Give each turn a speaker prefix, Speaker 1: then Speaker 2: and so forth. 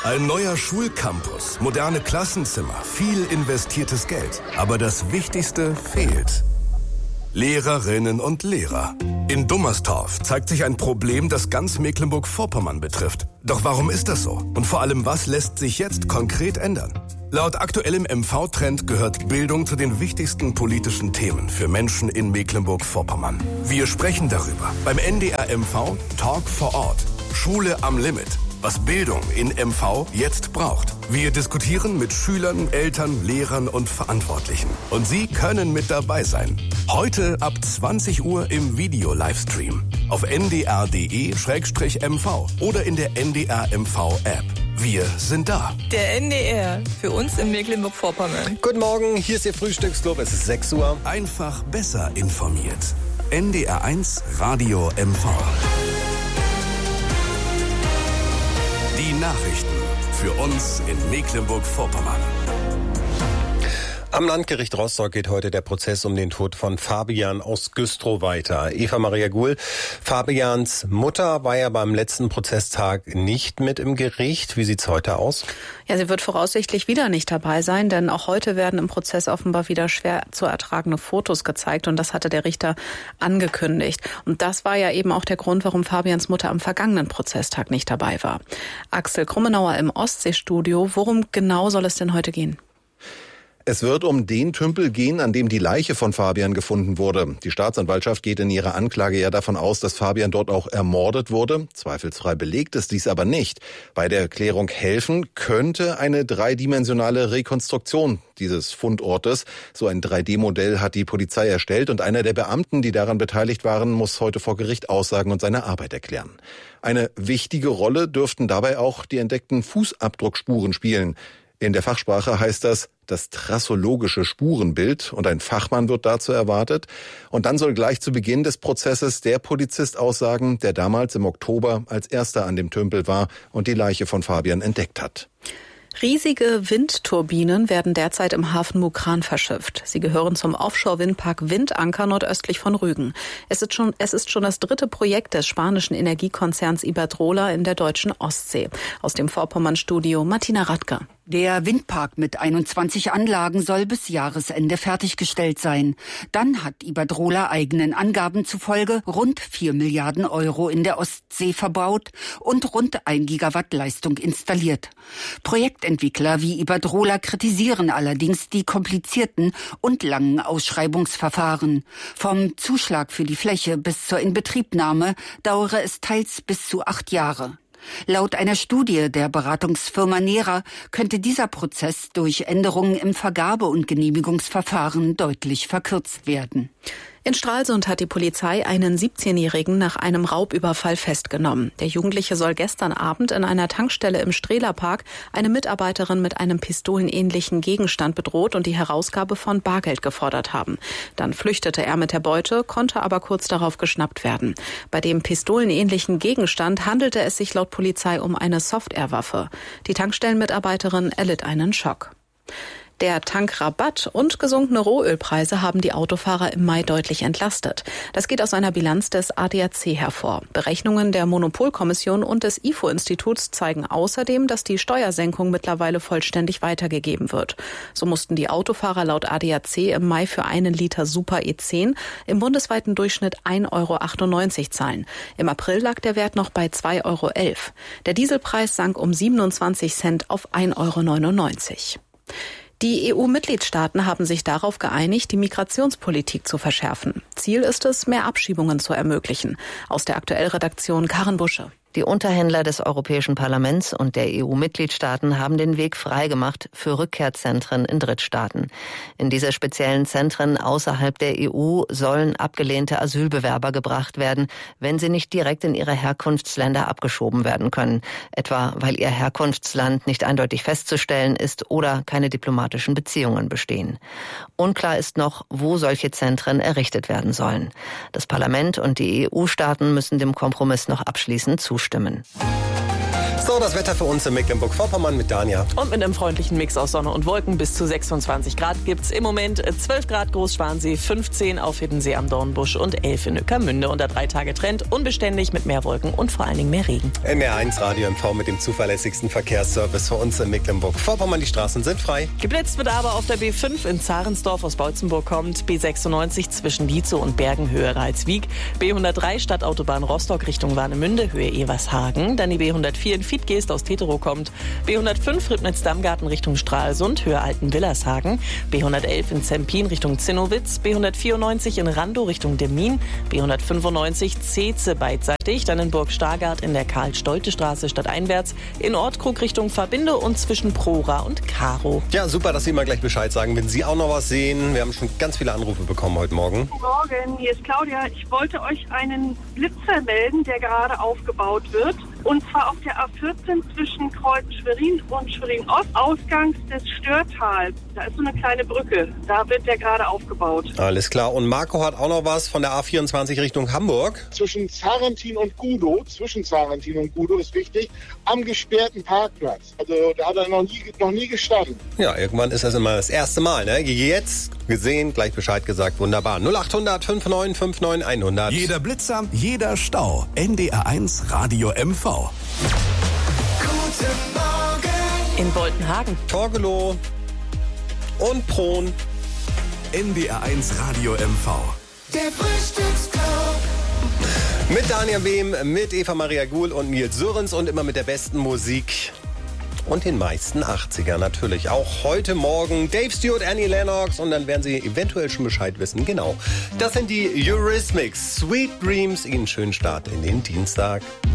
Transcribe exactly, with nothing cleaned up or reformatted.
Speaker 1: Ein neuer Schulcampus, moderne Klassenzimmer, viel investiertes Geld. Aber das Wichtigste fehlt. Lehrerinnen und Lehrer. In Dummerstorf zeigt sich ein Problem, das ganz Mecklenburg-Vorpommern betrifft. Doch warum ist das so? Und vor allem, was lässt sich jetzt konkret ändern? Laut aktuellem M V-Trend gehört Bildung zu den wichtigsten politischen Themen für Menschen in Mecklenburg-Vorpommern. Wir sprechen darüber beim N D R M V Talk vor Ort. Schule am Limit. Was Bildung in M V jetzt braucht. Wir diskutieren mit Schülern, Eltern, Lehrern und Verantwortlichen. Und Sie können mit dabei sein. Heute ab zwanzig Uhr im Video-Livestream. Auf n d r punkt d e slash m v oder in der N D R M V-App. Wir sind da.
Speaker 2: Der N D R, für uns in Mecklenburg-Vorpommern.
Speaker 3: Guten Morgen, hier ist Ihr Frühstücksclub, es ist sechs Uhr.
Speaker 1: Einfach besser informiert. N D R eins Radio M V. Die Nachrichten für uns in Mecklenburg-Vorpommern.
Speaker 3: Am Landgericht Rostock geht heute der Prozess um den Tod von Fabian aus Güstrow weiter. Eva Maria Guhl, Fabians Mutter war ja beim letzten Prozesstag nicht mit im Gericht. Wie sieht's heute aus?
Speaker 4: Ja, sie wird voraussichtlich wieder nicht dabei sein, denn auch heute werden im Prozess offenbar wieder schwer zu ertragende Fotos gezeigt und das hatte der Richter angekündigt. Und das war ja eben auch der Grund, warum Fabians Mutter am vergangenen Prozesstag nicht dabei war. Axel Krummenauer im Ostseestudio. Worum genau soll es denn heute gehen?
Speaker 5: Es wird um den Tümpel gehen, an dem die Leiche von Fabian gefunden wurde. Die Staatsanwaltschaft geht in ihrer Anklage ja davon aus, dass Fabian dort auch ermordet wurde. Zweifelsfrei belegt ist dies aber nicht. Bei der Erklärung helfen könnte eine dreidimensionale Rekonstruktion dieses Fundortes. So ein drei D Modell hat die Polizei erstellt und einer der Beamten, die daran beteiligt waren, muss heute vor Gericht aussagen und seine Arbeit erklären. Eine wichtige Rolle dürften dabei auch die entdeckten Fußabdruckspuren spielen. In der Fachsprache heißt das das trassologische Spurenbild und ein Fachmann wird dazu erwartet. Und dann soll gleich zu Beginn des Prozesses der Polizist aussagen, der damals im Oktober als erster an dem Tümpel war und die Leiche von Fabian entdeckt hat.
Speaker 4: Riesige Windturbinen werden derzeit im Hafen Mukran verschifft. Sie gehören zum Offshore-Windpark Windanker nordöstlich von Rügen. Es ist schon, es ist schon das dritte Projekt des spanischen Energiekonzerns Iberdrola in der deutschen Ostsee. Aus dem Vorpommern-Studio Martina Radke.
Speaker 6: Der Windpark mit einundzwanzig Anlagen soll bis Jahresende fertiggestellt sein. Dann hat Iberdrola eigenen Angaben zufolge rund vier Milliarden Euro in der Ostsee verbaut und rund ein Gigawatt Leistung installiert. Projektentwickler wie Iberdrola kritisieren allerdings die komplizierten und langen Ausschreibungsverfahren. Vom Zuschlag für die Fläche bis zur Inbetriebnahme dauere es teils bis zu acht Jahre. Laut einer Studie der Beratungsfirma Nera könnte dieser Prozess durch Änderungen im Vergabe- und Genehmigungsverfahren deutlich verkürzt werden.
Speaker 4: In Stralsund hat die Polizei einen siebzehnjährigen nach einem Raubüberfall festgenommen. Der Jugendliche soll gestern Abend in einer Tankstelle im Strehlerpark eine Mitarbeiterin mit einem pistolenähnlichen Gegenstand bedroht und die Herausgabe von Bargeld gefordert haben. Dann flüchtete er mit der Beute, konnte aber kurz darauf geschnappt werden. Bei dem pistolenähnlichen Gegenstand handelte es sich laut Polizei um eine Soft-Air-Waffe. Die Tankstellenmitarbeiterin erlitt einen Schock. Der Tankrabatt und gesunkene Rohölpreise haben die Autofahrer im Mai deutlich entlastet. Das geht aus einer Bilanz des A D A C hervor. Berechnungen der Monopolkommission und des I F O-Instituts zeigen außerdem, dass die Steuersenkung mittlerweile vollständig weitergegeben wird. So mussten die Autofahrer laut A D A C im Mai für einen Liter Super E zehn im bundesweiten Durchschnitt ein Euro achtundneunzig zahlen. Im April lag der Wert noch bei zwei Euro elf. Der Dieselpreis sank um siebenundzwanzig Cent auf ein Euro neunundneunzig. Die E U-Mitgliedstaaten haben sich darauf geeinigt, die Migrationspolitik zu verschärfen. Ziel ist es, mehr Abschiebungen zu ermöglichen. Aus der Aktuell-Redaktion Karen Busche.
Speaker 7: Die Unterhändler des Europäischen Parlaments und der E U-Mitgliedstaaten haben den Weg freigemacht für Rückkehrzentren in Drittstaaten. In diese speziellen Zentren außerhalb der E U sollen abgelehnte Asylbewerber gebracht werden, wenn sie nicht direkt in ihre Herkunftsländer abgeschoben werden können, etwa weil ihr Herkunftsland nicht eindeutig festzustellen ist oder keine diplomatischen Beziehungen bestehen. Unklar ist noch, wo solche Zentren errichtet werden sollen. Das Parlament und die E U-Staaten müssen dem Kompromiss noch abschließend zustimmen. Stimmen.
Speaker 3: So, das Wetter für uns in Mecklenburg-Vorpommern mit Dania.
Speaker 8: Und mit einem freundlichen Mix aus Sonne und Wolken bis zu sechsundzwanzig Grad gibt's im Moment. zwölf Grad Großschwansee, fünfzehn auf Hiddensee am Dornbusch und elf in Ueckermünde. Unter drei Tage Trend, unbeständig mit mehr Wolken und vor allen Dingen mehr Regen.
Speaker 3: M R eins Radio M V mit dem zuverlässigsten Verkehrsservice für uns in Mecklenburg-Vorpommern. Die Straßen sind frei.
Speaker 8: Geblitzt wird aber auf der B fünf in Zarensdorf aus Beutzenburg kommt, B sechsundneunzig zwischen Dietzow und Bergen Höhe Reitswiek, B hundertdrei Stadtautobahn Rostock Richtung Warnemünde Höhe Evershagen, dann die B hundertvier in Fiedgeest aus Teterow kommt, B hundertfünf Ribnitz-Dammgarten Richtung Stralsund Höhe Alten-Willershagen, B hundertelf in Zempin Richtung Zinnowitz, B hundertvierundneunzig in Randow Richtung Demmin, B hundertfünfundneunzig Zeetze beidseitig, dann in Burg-Stargard in der Karl-Stolte-Straße stadteinwärts, in Ortkrug Richtung Verbinde und zwischen Prora und Karo.
Speaker 3: Ja, super, dass Sie mal gleich Bescheid sagen, wenn Sie auch noch was sehen. Wir haben schon ganz viele Anrufe bekommen heute Morgen.
Speaker 9: Guten Morgen, hier ist Claudia. Ich wollte euch einen Blitzer melden, der gerade aufgebaut wird. Und zwar auf der A vierzehn zwischen Kreuz Schwerin und Schwerin-Ost, ausgangs des Störtals. Da ist so eine kleine Brücke. Da wird der gerade aufgebaut.
Speaker 3: Alles klar. Und Marco hat auch noch was von der A vierundzwanzig Richtung Hamburg.
Speaker 10: Zwischen Zarentin und Gudow, zwischen Zarentin und Gudow ist wichtig, am gesperrten Parkplatz. Also da hat er noch nie, noch nie gestanden.
Speaker 3: Ja, irgendwann ist das immer das erste Mal, ne? Jetzt gesehen, gleich Bescheid gesagt, wunderbar. null acht hundert fünfundneunzig neunundfünfzig hundert.
Speaker 1: Jeder Blitzer, jeder Stau. N D R eins Radio M V.
Speaker 11: Guten Morgen
Speaker 8: in Boltenhagen,
Speaker 3: Torgelow und Prohn.
Speaker 1: N D R eins Radio M V.
Speaker 11: Der Frühstücksclub.
Speaker 3: Mit Daniel Behm, mit Eva Maria Guhl und Nils Sörens und immer mit der besten Musik und den meisten achtziger natürlich. Auch heute Morgen Dave Stewart, Annie Lennox und dann werden Sie eventuell schon Bescheid wissen. Genau, das sind die Eurythmics. Sweet Dreams. Ihnen schönen Start in den Dienstag.